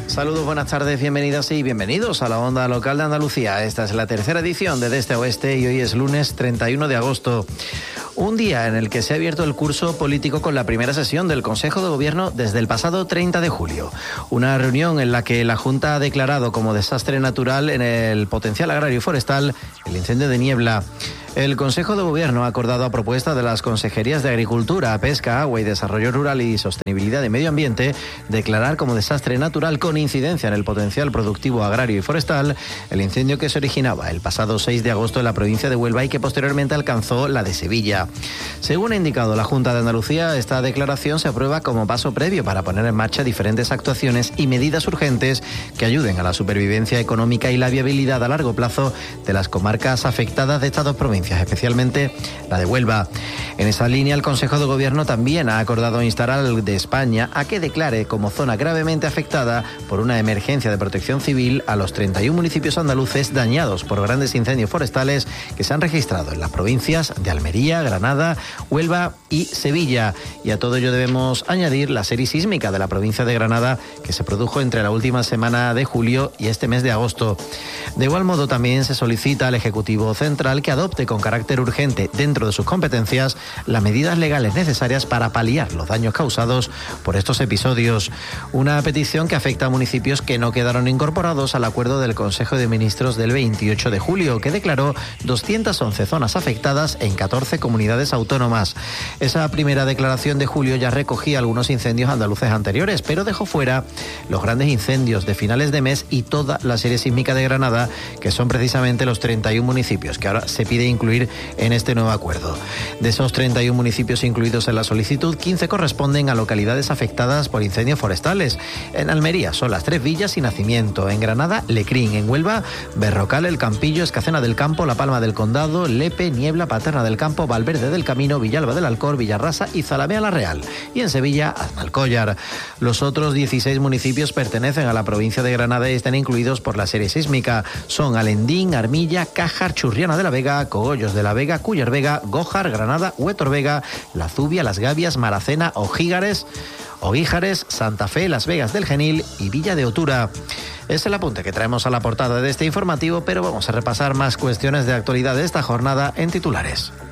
Saludos, buenas tardes, bienvenidas y bienvenidos a la Onda Local de Andalucía. Esta es la tercera edición de Este a Oeste y hoy es lunes 31 de agosto. Un día en el que se ha abierto el curso político con la primera sesión del Consejo de Gobierno desde el pasado 30 de julio. Una reunión en la que la Junta ha declarado como desastre natural en el potencial agrario y forestal el incendio de Niebla. El Consejo de Gobierno ha acordado a propuesta de las Consejerías de Agricultura, Pesca, Agua y Desarrollo Rural y Sostenibilidad y Medio Ambiente declarar como desastre natural con incidencia en el potencial productivo agrario y forestal el incendio que se originaba el pasado 6 de agosto en la provincia de Huelva y que posteriormente alcanzó la de Sevilla. Según ha indicado la Junta de Andalucía, esta declaración se aprueba como paso previo para poner en marcha diferentes actuaciones y medidas urgentes que ayuden a la supervivencia económica y la viabilidad a largo plazo de las comarcas afectadas de estas dos provincias, especialmente la de Huelva. En esa línea, el Consejo de Gobierno también ha acordado instar al de España a que declare como zona gravemente afectada por una emergencia de protección civil a los 31 municipios andaluces dañados por grandes incendios forestales que se han registrado en las provincias de Almería, Granada, Huelva y Sevilla. Y a todo ello debemos añadir la serie sísmica de la provincia de Granada que se produjo entre la última semana de julio y este mes de agosto. De igual modo, también se solicita al Ejecutivo Central que adopte con carácter urgente dentro de sus competencias las medidas legales necesarias para paliar los daños causados por estos episodios. Una petición que afecta a municipios que no quedaron incorporados al acuerdo del Consejo de Ministros del 28 de julio, que declaró 211 zonas afectadas en 14 comunidades autónomas. Esa primera declaración de julio ya recogía algunos incendios andaluces anteriores, pero dejó fuera los grandes incendios de finales de mes y toda la serie sísmica de Granada, que son precisamente los 31 municipios que ahora se pide incluir en este nuevo acuerdo. De esos 31 municipios incluidos en la solicitud, 15 corresponden a localidades afectadas por incendios forestales. En Almería son Las Tres Villas y Nacimiento, en Granada, Lecrín, en Huelva, Berrocal, El Campillo, Escacena del Campo, La Palma del Condado, Lepe, Niebla, Paterna del Campo, Valverde del Camino, Villalba del Alcor, Villarrasa y Zalamea la Real. Y en Sevilla, Aznalcóllar. Los otros 16 municipios pertenecen a la provincia de Granada y están incluidos por la serie sísmica. Son Alendín, Armilla, Cájar, Churriana de la Vega, Cogollos de la Vega, Cúllar Vega, Gójar, Granada, Huétor Vega, La Zubia, Las Gavias, Maracena, Oguíjares, Santa Fe, Las Vegas del Genil y Villa de Otura. Es el apunte que traemos a la portada de este informativo, pero vamos a repasar más cuestiones de actualidad de esta jornada en titulares.